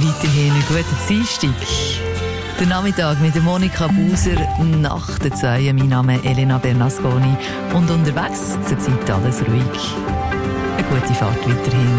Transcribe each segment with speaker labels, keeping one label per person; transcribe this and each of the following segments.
Speaker 1: weiterhin einen guten Dienstag. Der Nachmittag mit der Monika Buser nach der 2. Mein Name ist Elena Bernasconi und unterwegs zurzeit alles ruhig. Eine gute Fahrt weiterhin.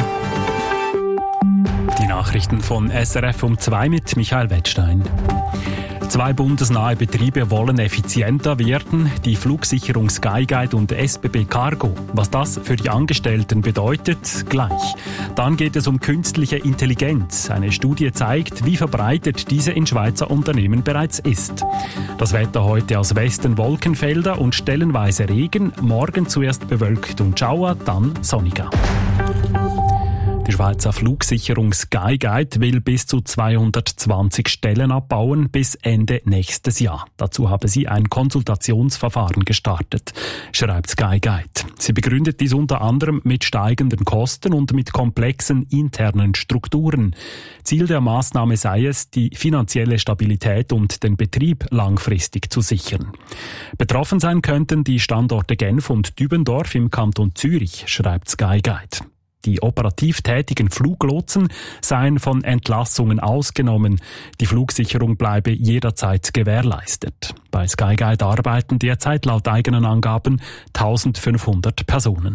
Speaker 2: Die Nachrichten von SRF um 2 mit Michael Wettstein. 2 bundesnahe Betriebe wollen effizienter werden, die Flugsicherung Skyguide und SBB Cargo. Was das für die Angestellten bedeutet, gleich. Dann geht es um künstliche Intelligenz. Eine Studie zeigt, wie verbreitet diese in Schweizer Unternehmen bereits ist. Das Wetter heute aus Westen Wolkenfelder und stellenweise Regen, morgen zuerst bewölkt und Schauer, dann sonniger. Die Schweizer Flugsicherung Skyguide will bis zu 220 Stellen abbauen bis Ende nächstes Jahr. Dazu habe sie ein Konsultationsverfahren gestartet, schreibt Skyguide. Sie begründet dies unter anderem mit steigenden Kosten und mit komplexen internen Strukturen. Ziel der Maßnahme sei es, die finanzielle Stabilität und den Betrieb langfristig zu sichern. Betroffen sein könnten die Standorte Genf und Dübendorf im Kanton Zürich, schreibt Skyguide. Die operativ tätigen Fluglotsen seien von Entlassungen ausgenommen. Die Flugsicherung bleibe jederzeit gewährleistet. Bei Skyguide arbeiten derzeit laut eigenen Angaben 1500 Personen.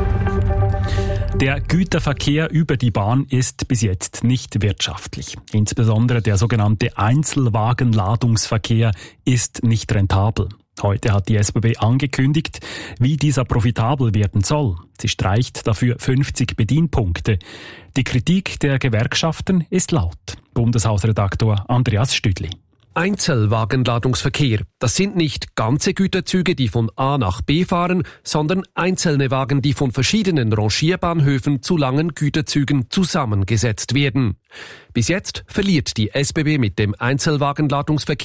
Speaker 2: Der Güterverkehr über die Bahn ist bis jetzt nicht wirtschaftlich. Insbesondere der sogenannte Einzelwagenladungsverkehr ist nicht rentabel. Heute hat die SBB angekündigt, wie dieser profitabel werden soll. Sie streicht dafür 50 Bedienpunkte. Die Kritik der Gewerkschaften ist laut. Bundeshausredaktor Andreas Stüdli.
Speaker 3: Einzelwagenladungsverkehr. Das sind nicht ganze Güterzüge, die von A nach B fahren, sondern einzelne Wagen, die von verschiedenen Rangierbahnhöfen zu langen Güterzügen zusammengesetzt werden. Bis jetzt verliert die SBB mit dem Einzelwagenladungsverkehr